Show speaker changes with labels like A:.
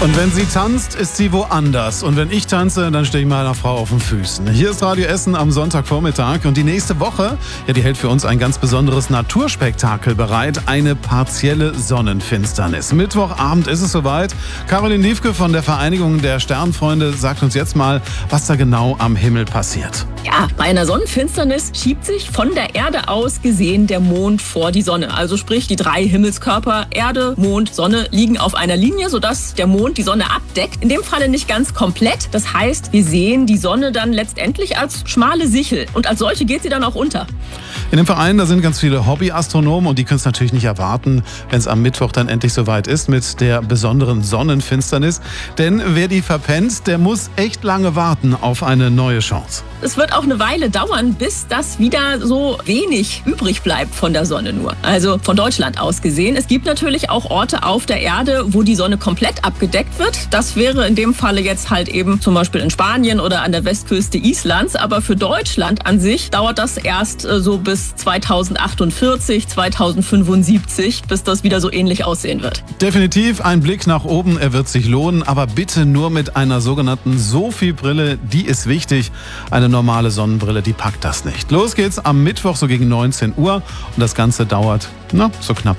A: Und wenn sie tanzt, ist sie woanders. Und wenn ich tanze, dann stehe ich meiner Frau auf den Füßen. Hier ist Radio Essen am Sonntagvormittag. Und die nächste Woche, die hält für uns ein ganz besonderes Naturspektakel bereit. Eine partielle Sonnenfinsternis. Mittwochabend ist es soweit. Caroline Liefke von der Vereinigung der Sternfreunde sagt uns jetzt mal, was da genau am Himmel passiert.
B: Ja, bei einer Sonnenfinsternis schiebt sich von der Erde aus gesehen der Mond vor die Sonne. Also sprich, die 3 Himmelskörper Erde, Mond, Sonne liegen auf einer Linie, sodass der Mond die Sonne abdeckt. In dem Falle nicht ganz komplett. Das heißt, wir sehen die Sonne dann letztendlich als schmale Sichel. Und als solche geht sie dann auch unter.
A: In dem Verein, da sind ganz viele Hobbyastronomen und die können es natürlich nicht erwarten, wenn es am Mittwoch dann endlich soweit ist mit der besonderen Sonnenfinsternis. Denn wer die verpennt, der muss echt lange warten auf eine neue Chance.
B: Es wird auch eine Weile dauern, bis das wieder so wenig übrig bleibt von der Sonne nur. Also von Deutschland aus gesehen. Es gibt natürlich auch Orte auf der Erde, wo die Sonne komplett abgedeckt wird. Das wäre in dem Falle jetzt halt eben zum Beispiel in Spanien oder an der Westküste Islands. Aber für Deutschland an sich dauert das erst so bis 2048, 2075, bis das wieder so ähnlich aussehen wird.
A: Definitiv ein Blick nach oben, er wird sich lohnen, aber bitte nur mit einer sogenannten Sophie-Brille, die ist wichtig. Eine normale Sonnenbrille, die packt das nicht. Los geht's am Mittwoch so gegen 19 Uhr und das Ganze dauert so knapp